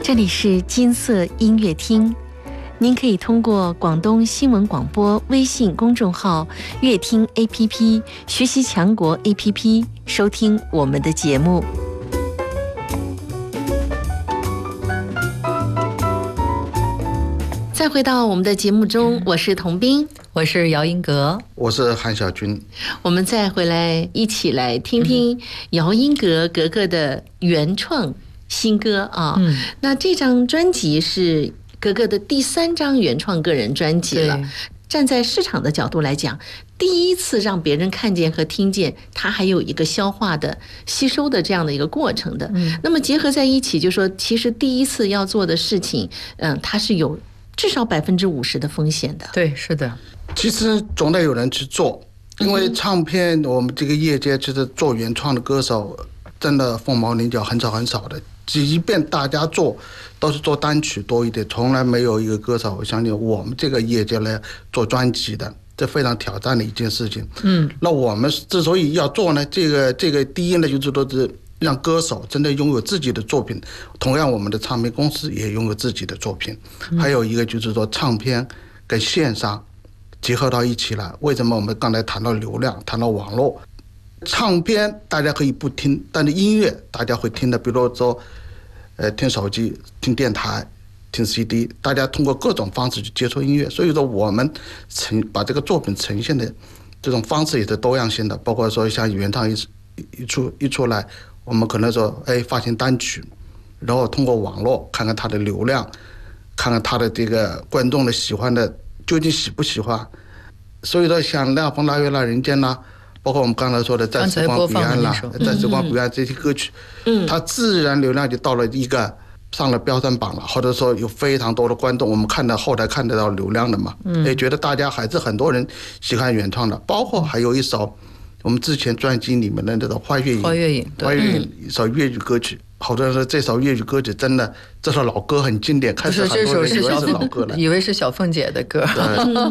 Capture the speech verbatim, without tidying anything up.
这里是金色音乐厅，您可以通过广东新闻广播微信公众号、乐听 A P P、学习强国 A P P 收听我们的节目。再回到我们的节目中，我是童斌， 我是姚英格， 我是韩小军。 我们再回来一起来听听姚英格格格的原创新歌啊。嗯，那这张专辑是格格的第三张原创个人专辑了。站在市场的角度来讲，第一次让别人看见和听见，它还有一个消化的、吸收的这样的一个过程的。嗯，那么结合在一起，就说其实第一次要做的事情，嗯，它是有至少百分之五十的风险的。 对，是的。 其实总得有人去做，因为唱片我们这个业界其实做原创的歌手真的凤毛麟角，很少很少的。即便大家做都是做单曲多一点，从来没有一个歌手，我相信我们这个业界来做专辑的，这非常挑战的一件事情。嗯，那我们之所以要做呢，这个这个第一呢，就是说是让歌手真的拥有自己的作品，同样我们的唱片公司也拥有自己的作品。还有一个就是说唱片跟线上结合到一起了。为什么我们刚才谈到流量，谈到网络？唱片大家可以不听，但是音乐大家会听的，比如说呃，听手机、听电台、听 C D， 大家通过各种方式去接触音乐。所以说我们呈把这个作品呈现的这种方式也是多样性的，包括说像原唱一一出一出来，我们可能说哎发行单曲，然后通过网络看看它的流量，看看它的这个观众的喜欢的究竟喜不喜欢。所以说像那风腊月那人间啦，包括我们刚才说的在时光彼岸啦，在时光彼岸这些歌曲，嗯，它自然流量就到了一个上了标准榜了，或者说有非常多的观众，我们看到后台看得到流量的嘛，嗯，也觉得大家还是很多人喜欢原创的，包括还有一首我们之前专辑里面的那个《花月影》， 花月影， 花月影一首粤语歌曲。好多人说这首粤语歌曲真的，这首老歌很经典，开始很多人以为是老歌了， 以为是小凤姐的歌。